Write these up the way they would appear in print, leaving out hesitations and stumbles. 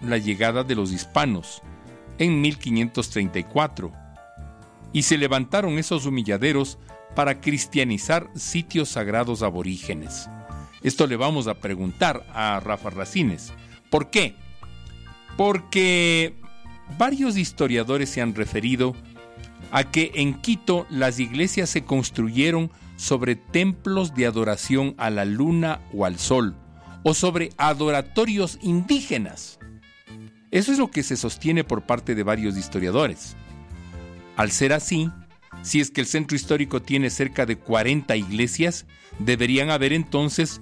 la llegada de los hispanos en 1534 y se levantaron esos humilladeros para cristianizar sitios sagrados aborígenes. Esto le vamos a preguntar a Rafa Racines. ¿Por qué? Porque varios historiadores se han referido a que en Quito las iglesias se construyeron sobre templos de adoración a la luna o al sol, o sobre adoratorios indígenas. Eso es lo que se sostiene por parte de varios historiadores. Al ser así, si es que el centro histórico tiene cerca de 40 iglesias, deberían haber entonces,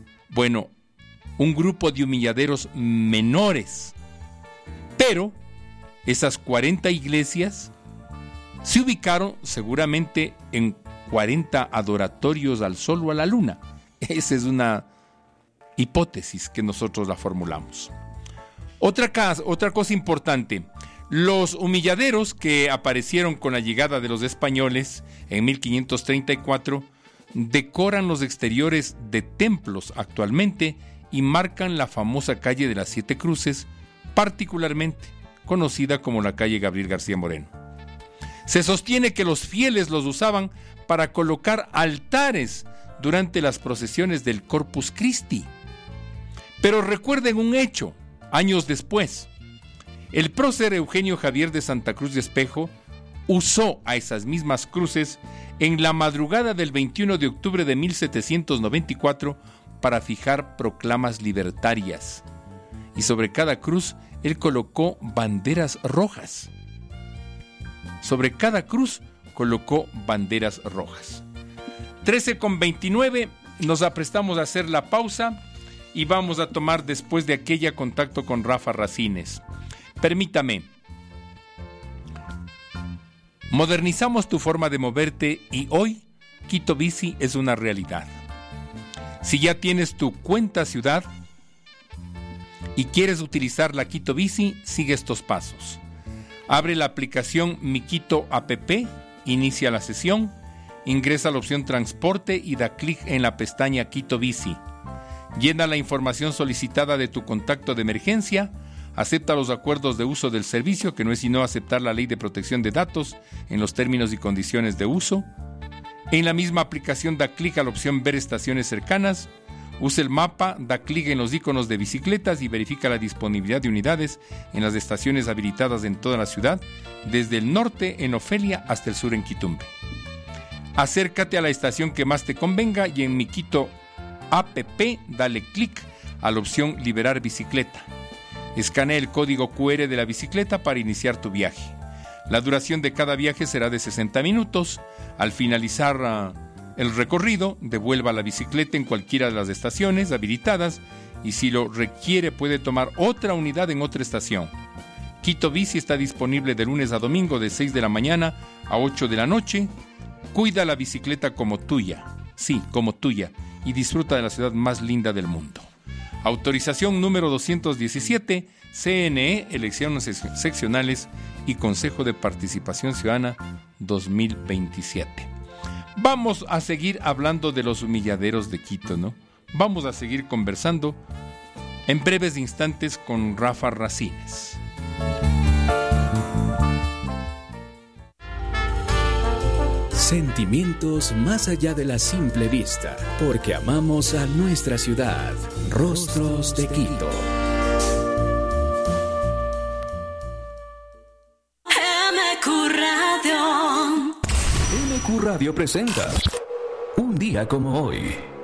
un grupo de humilladeros menores. Pero esas 40 iglesias se ubicaron seguramente en 40 adoratorios al sol o a la luna. Esa es una hipótesis que nosotros la formulamos. Otra cosa importante. Los humilladeros que aparecieron con la llegada de los españoles en 1534 decoran los exteriores de templos actualmente y marcan la famosa calle de las Siete Cruces, particularmente conocida como la calle Gabriel García Moreno. Se sostiene que los fieles los usaban para colocar altares durante las procesiones del Corpus Christi. Pero recuerden un hecho, años después. El prócer Eugenio Javier de Santa Cruz de Espejo usó a esas mismas cruces en la madrugada del 21 de octubre de 1794 para fijar proclamas libertarias. Y sobre cada cruz él colocó banderas rojas. Sobre cada cruz colocó banderas rojas. 13:29, nos aprestamos a hacer la pausa y vamos a tomar después de aquella contacto con Rafa Racines. Permítame. Modernizamos tu forma de moverte y hoy Quito Bici es una realidad. Si ya tienes tu cuenta ciudad y quieres utilizar la Quito Bici, sigue estos pasos. Abre la aplicación Mi Quito App, inicia la sesión, ingresa la opción Transporte y da clic en la pestaña Quito Bici. Llena la información solicitada de tu contacto de emergencia, acepta los acuerdos de uso del servicio, que no es sino aceptar la Ley de Protección de Datos en los términos y condiciones de uso. En la misma aplicación da clic a la opción Ver estaciones cercanas, usa el mapa, da clic en los iconos de bicicletas y verifica la disponibilidad de unidades en las estaciones habilitadas en toda la ciudad, desde el norte en Ofelia hasta el sur en Quitumbe. Acércate a la estación que más te convenga y en Mi Quito App dale clic a la opción Liberar bicicleta. Escanea el código QR de la bicicleta para iniciar tu viaje. La duración de cada viaje será de 60 minutos. Al finalizar el recorrido, devuelva la bicicleta en cualquiera de las estaciones habilitadas y si lo requiere puede tomar otra unidad en otra estación. Quito Bici está disponible de lunes a domingo de 6 de la mañana a 8 de la noche. Cuida la bicicleta como tuya, sí, como tuya, y disfruta de la ciudad más linda del mundo. Autorización número 217, CNE, Elecciones Seccionales y Consejo de Participación Ciudadana 2027. Vamos a seguir hablando de los humilladeros de Quito, ¿no? Vamos a seguir conversando en breves instantes con Rafa Racines. Sentimientos más allá de la simple vista, porque amamos a nuestra ciudad. Rostros de Quito. MQ Radio. MQ Radio presenta Un día como hoy.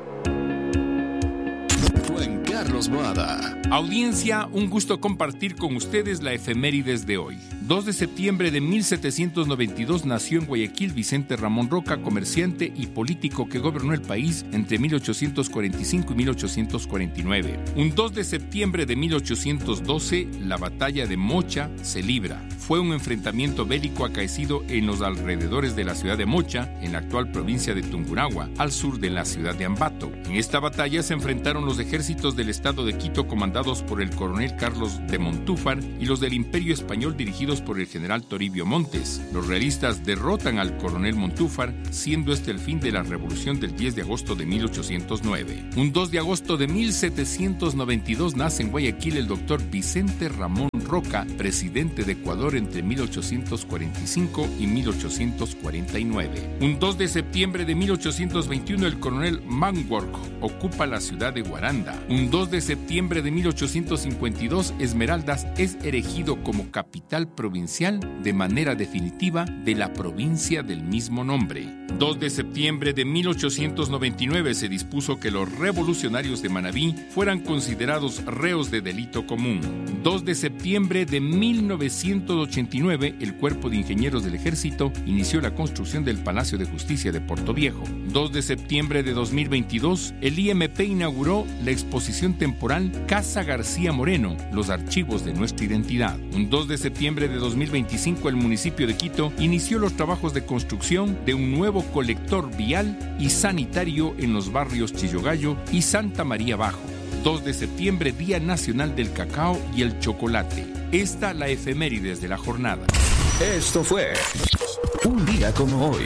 Juan Carlos Boada. Audiencia, un gusto compartir con ustedes la efemérides de hoy. 2 de septiembre de 1792 nació en Guayaquil Vicente Ramón Roca, comerciante y político que gobernó el país entre 1845 y 1849. Un 2 de septiembre de 1812, la batalla de Mocha se libra. Fue un enfrentamiento bélico acaecido en los alrededores de la ciudad de Mocha, en la actual provincia de Tungurahua, al sur de la ciudad de Ambato. En esta batalla se enfrentaron los ejércitos del estado de Quito comandados comandados por el coronel Carlos de Montúfar, y los del Imperio Español dirigidos por el general Toribio Montes. Los realistas derrotan al coronel Montúfar, siendo este el fin de la revolución del 10 de agosto de 1809. Un 2 de agosto de 1792 nace en Guayaquil el doctor Vicente Ramón Roca, presidente de Ecuador entre 1845 y 1849. Un 2 de septiembre de 1821 el coronel Manwork ocupa la ciudad de Guaranda. Un 2 de septiembre de 1852 Esmeraldas es erigido como capital provincial de manera definitiva de la provincia del mismo nombre. 2 de septiembre de 1899 se dispuso que los revolucionarios de Manabí fueran considerados reos de delito común. 2 de septiembre de 1989 el Cuerpo de Ingenieros del Ejército inició la construcción del Palacio de Justicia de Portoviejo. 2 de septiembre de 2022 el IMP inauguró la exposición temporal Casa García Moreno, los archivos de nuestra identidad. Un 2 de septiembre de 2025 el municipio de Quito inició los trabajos de construcción de un nuevo colector vial y sanitario en los barrios Chillogallo y Santa María Bajo. 2 de septiembre, Día Nacional del Cacao y el Chocolate. Esta la efemérides de la jornada. Esto fue un día como hoy.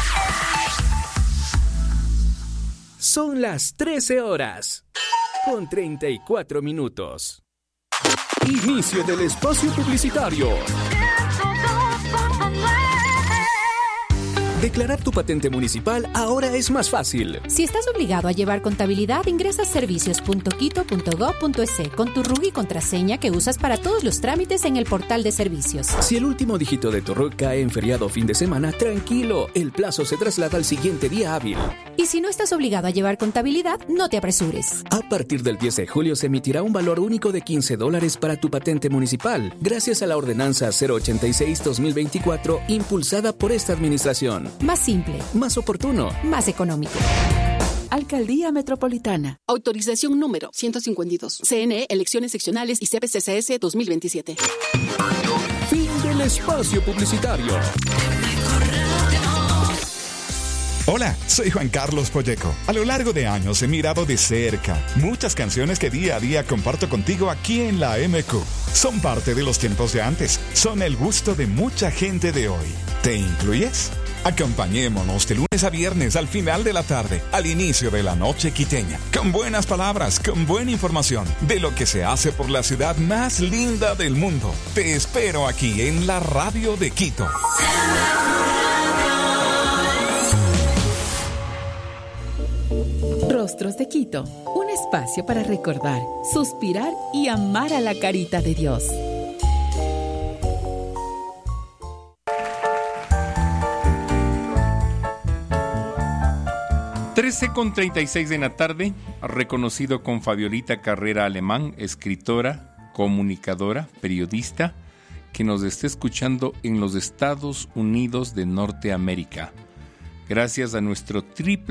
Son las 13 horas con 34 minutos. Inicio del espacio publicitario. Declarar tu patente municipal ahora es más fácil. Si estás obligado a llevar contabilidad, ingresa a servicios.quito.gov.es con tu RUC y contraseña que usas para todos los trámites en el portal de servicios. Si el último dígito de tu RUC cae en feriado o fin de semana, tranquilo, el plazo se traslada al siguiente día hábil. Y si no estás obligado a llevar contabilidad, no te apresures. A partir del 10 de julio se emitirá un valor único de $15 para tu patente municipal, gracias a la ordenanza 086-2024 impulsada por esta administración. Más simple, más oportuno, más económico. Alcaldía Metropolitana. Autorización número 152. CNE, elecciones seccionales y CPCCS 2027. Fin del espacio publicitario. Hola, soy Juan Carlos Polleco. A lo largo de años he mirado de cerca muchas canciones que día a día comparto contigo aquí en la MQ. Son parte de los tiempos de antes. Son el gusto de mucha gente de hoy. ¿Te incluyes? Acompañémonos de lunes a viernes al final de la tarde, al inicio de la noche quiteña, con buenas palabras, con buena información de lo que se hace por la ciudad más linda del mundo. Te espero aquí en la radio de Quito. Rostros de Quito, un espacio para recordar, suspirar y amar a la carita de Dios. 13:36 de la tarde, reconocido con Fabiolita Carrera Alemán, escritora, comunicadora, periodista, que nos está escuchando en los Estados Unidos de Norteamérica. Gracias a nuestro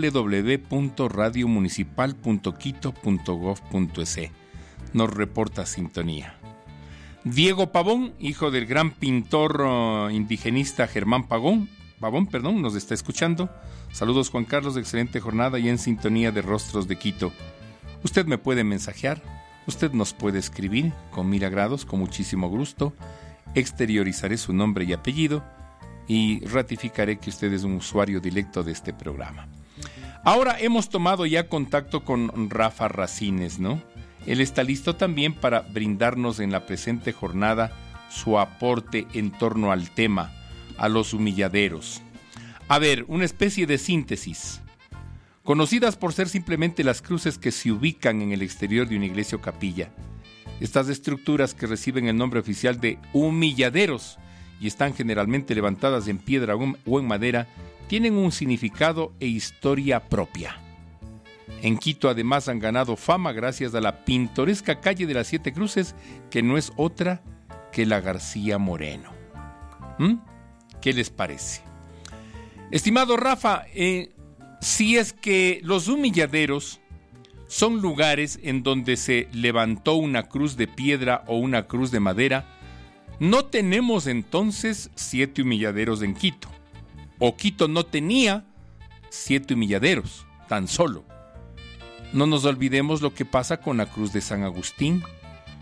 www.radiomunicipal.quito.gov.es. Nos reporta sintonía. Diego Pavón, hijo del gran pintor indigenista Germán Pavón, nos está escuchando. Saludos, Juan Carlos, excelente jornada y en sintonía de Rostros de Quito. Usted me puede mensajear, usted nos puede escribir con 1000 agrados, con muchísimo gusto. Exteriorizaré su nombre y apellido y ratificaré que usted es un usuario directo de este programa. Ahora hemos tomado ya contacto con Rafa Racines, ¿no? Él está listo también para brindarnos en la presente jornada su aporte en torno al tema, a los humilladeros. A ver, una especie de síntesis. Conocidas por ser simplemente las cruces que se ubican en el exterior de una iglesia o capilla. Estas estructuras, que reciben el nombre oficial de humilladeros y están generalmente levantadas en piedra o en madera, tienen un significado e historia propia. En Quito además han ganado fama gracias a la pintoresca calle de las 7 Cruces, que no es otra que la García Moreno. ¿Qué les parece? Estimado Rafa, si es que los humilladeros son lugares en donde se levantó una cruz de piedra o una cruz de madera, no tenemos entonces 7 humilladeros en Quito. O Quito no tenía 7 humilladeros, tan solo. No nos olvidemos lo que pasa con la cruz de San Agustín,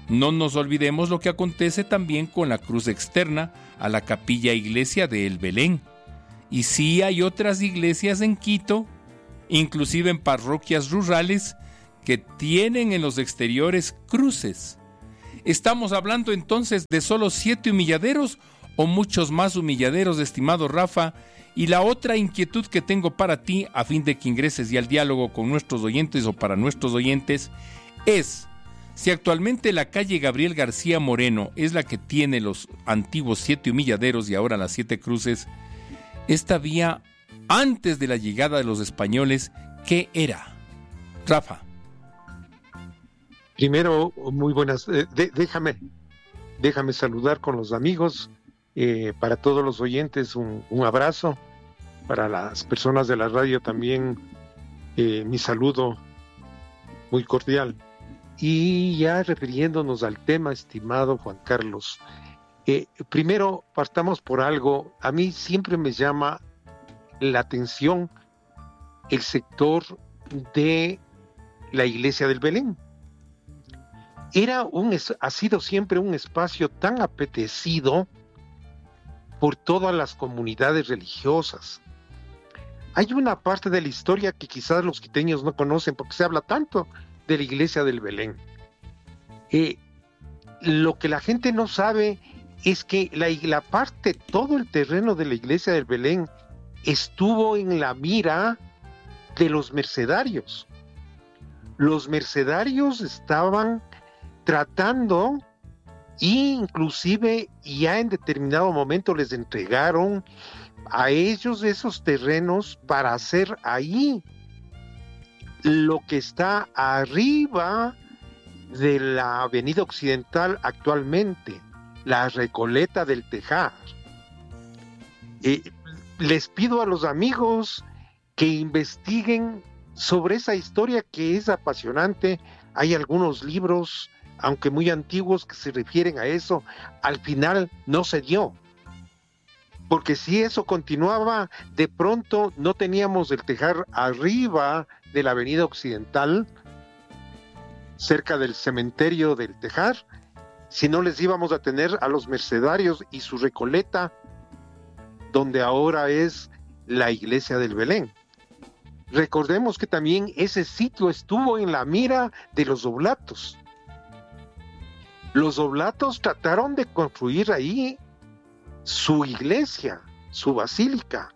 No nos olvidemos lo que acontece también con la cruz externa a la capilla iglesia de El Belén. Y sí hay otras iglesias en Quito, inclusive en parroquias rurales, que tienen en los exteriores cruces. ¿Estamos hablando entonces de solo 7 humilladeros o muchos más humilladeros, estimado Rafa? Y la otra inquietud que tengo para ti, a fin de que ingreses ya al diálogo con nuestros oyentes o para nuestros oyentes, es si actualmente la calle Gabriel García Moreno es la que tiene los antiguos 7 humilladeros y ahora las 7 cruces. Esta vía, antes de la llegada de los españoles, ¿qué era? Rafa. Primero, muy buenas. Déjame saludar con los amigos. Para todos los oyentes, un abrazo. Para las personas de la radio también, mi saludo muy cordial. Y ya refiriéndonos al tema, estimado Juan Carlos, primero partamos por algo. A mí siempre me llama la atención el sector de la iglesia del Belén. Ha sido siempre un espacio tan apetecido por todas las comunidades religiosas. Hay una parte de la historia que quizás los quiteños no conocen porque se habla tanto de la iglesia del Belén. Lo que la gente no sabe es que la parte, todo el terreno de la iglesia del Belén estuvo en la mira de los mercedarios. Los mercedarios estaban tratando, e inclusive ya en determinado momento les entregaron a ellos esos terrenos para hacer ahí lo que está arriba de la avenida occidental actualmente, la Recoleta del Tejar. Les pido a los amigos que investiguen sobre esa historia que es apasionante. Hay algunos libros, aunque muy antiguos, que se refieren a eso. Al final no se dio, porque si eso continuaba, de pronto no teníamos el Tejar arriba de la avenida occidental, cerca del cementerio del Tejar, sino les íbamos a tener a los mercedarios y su Recoleta, donde ahora es la iglesia del Belén. Recordemos que también ese sitio estuvo en la mira de los oblatos. Los oblatos trataron de construir ahí su iglesia, su basílica.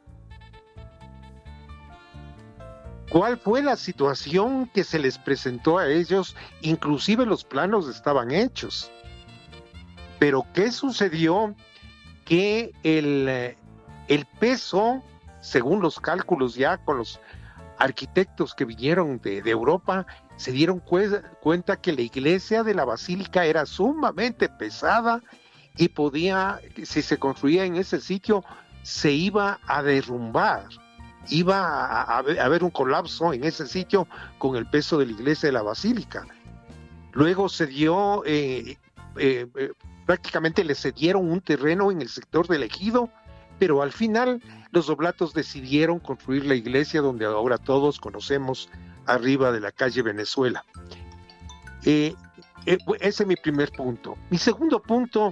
¿Cuál fue la situación que se les presentó a ellos? Inclusive los planos estaban hechos. Pero ¿qué sucedió? Que el peso, según los cálculos ya con los arquitectos que vinieron de Europa, se dieron cuenta que la iglesia de la basílica era sumamente pesada y si se construía en ese sitio, se iba a derrumbar. Iba a haber un colapso en ese sitio con el peso de la iglesia de la basílica. Luego se dio, prácticamente le cedieron un terreno en el sector del Ejido, pero al final los oblatos decidieron construir la iglesia donde ahora todos conocemos, arriba de la calle Venezuela. Ese es mi primer punto. Mi segundo punto